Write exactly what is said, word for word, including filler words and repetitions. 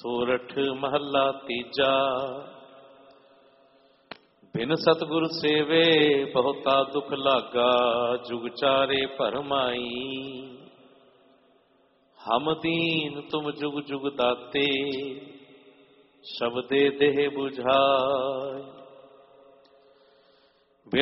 सोरठ महला तीजा। बिन सतगुर सेवे बहुता दुख लागा, जुग चारे भरमाई। हम दीन तुम जुग जुग दाते, शब्दे देह बुझाए।